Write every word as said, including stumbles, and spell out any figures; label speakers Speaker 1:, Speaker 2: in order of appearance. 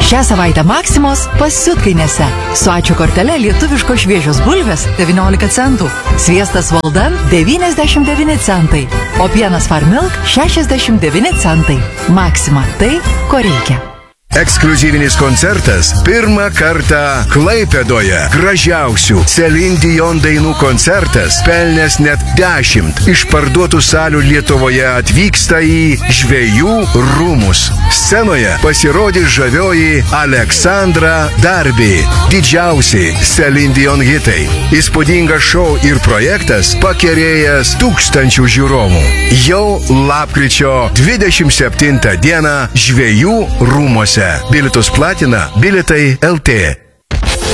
Speaker 1: Šią savaitę Maksimos pasiutkainėse. Su ačiū kortele lietuviško šviežios bulvės devyniolika centų, sviestas Valdan devyniasdešimt devyni centai, o pienas Farmilk šešiasdešimt devyni centai. Maksima – tai, ko reikia.
Speaker 2: Ekskliuzyvinis koncertas pirmą kartą Klaipėdoje. Gražiausių Celine Dion dainų koncertas, pelnęs net dešimt išparduotų salių Lietuvoje, atvyksta į Žvejų rūmus. Scenoje pasirodys žavioji Aleksandra Darby. Didžiausi Celine Dion hitai. Įspūdingas šou ir projektas pakerėjęs tūkstančių žiūrovų. Jau lapkričio dvidešimt septintą dieną Žvejų rūmuose. Bilietus platina Bilietai L T.